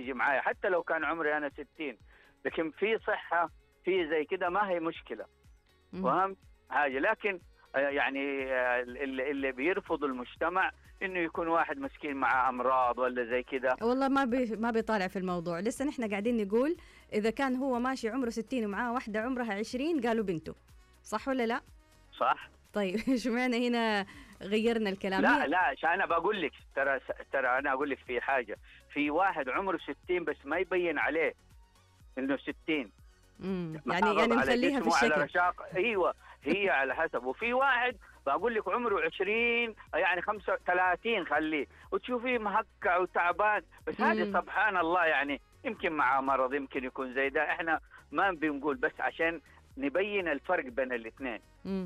يجي معايا حتى لو كان عمري أنا 60، لكن في صحة في زي كده ما هي مشكلة. وأهم حاجة لكن يعني اللي بيرفض المجتمع إنه يكون واحد مسكين مع أمراض ولا زي كده. والله ما بيطالع في الموضوع. لسه نحن قاعدين نقول إذا كان هو ماشي عمره 60 ومعاه واحدة عمرها 20 قالوا بنته، صح ولا لا؟ صح. طيب إيش معنى هنا غيرنا الكلام؟ لا أنا بقول لك ترى أنا أقول لك في حاجة، في واحد عمره 60 بس ما يبين عليه إنه 60. يعني نخليها في الشكل. على رشاق. ايوه هي على حسب. وفي واحد بقول لك عمره 20 يعني 35 خليه وتشوفيه مهكع وتعبان، بس هذه سبحان الله يعني يمكن معه مرض، يمكن يكون زي ده. احنا ما بنقول، بس عشان نبين الفرق بين الاثنين.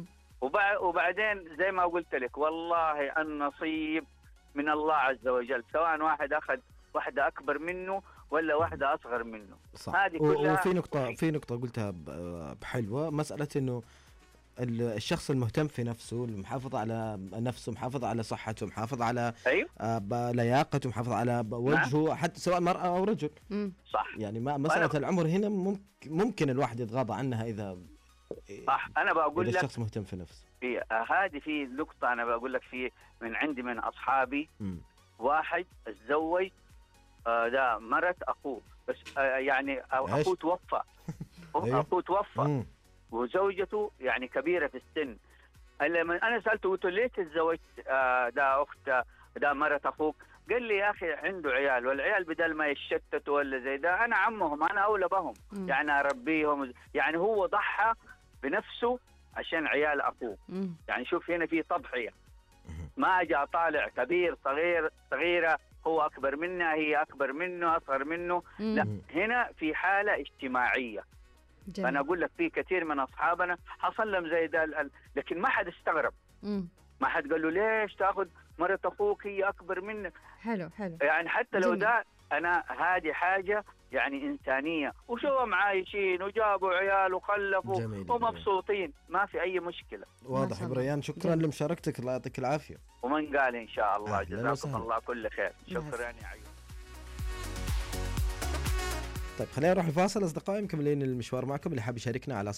وبعدين زي ما قلت لك والله النصيب من الله عز وجل، سواء واحد اخذ واحدة اكبر منه ولا واحدة أصغر منه. صح. هذه كلها. وفي نقطة قلتها بحلوة، مسألة إنه الشخص المهتم في نفسه، المحافظ على نفسه، محافظ على صحته، محافظ على لياقته، محافظ على وجهه، حتى سواء مرأة أو رجل. صح. يعني مسألة العمر هنا ممكن الواحد يتغاضى عنها إذا صح. أنا بقول لك الشخص مهتم في نفسه. هذه في نقطة أنا بقول لك في من أصحابي واحد اتزوج ده مرت أخوه، بس يعني أخوه توفى. أخوه توفى وزوجته يعني كبيرة في السن. أنا سألته قلت له ليش تزوجت ده أخت ده مرت أخوك؟ قال لي يا أخي عنده عيال، والعيال بدل ما يشتتوا ولا زي ده أنا عمهم، أنا أولى بهم، يعني أربيهم. يعني هو ضحى بنفسه عشان عيال أخوه. يعني شوف هنا في تضحية، ما جاء طالع كبير صغيرة، هو أكبر منها هي أكبر منه أصغر منه. لا، هنا في حالة اجتماعية. فأنا أقول لك في كثير من أصحابنا حصل لهم زي ده، لكن ما حد استغرب. ما حد قال له ليش تأخذ مرة أخوك هي أكبر منك. حلو يعني حتى لو ده أنا هذه حاجة يعني إنسانية، وشوهم عايشين وجابوا عيال وخلفوا ومبسوطين، ما في أي مشكلة. واضح. بريان شكرا لمشاركتك، الله يعطيك العافية. ومن قال إن شاء الله. جزاكم الله كل خير. شكرا يا عيون. طيب خلينا نروح الفاصل أصدقائي، مكملين المشوار معكم. اللي حاب يشاركنا على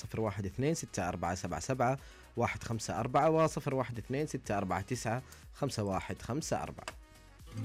0126477154 و0126495154.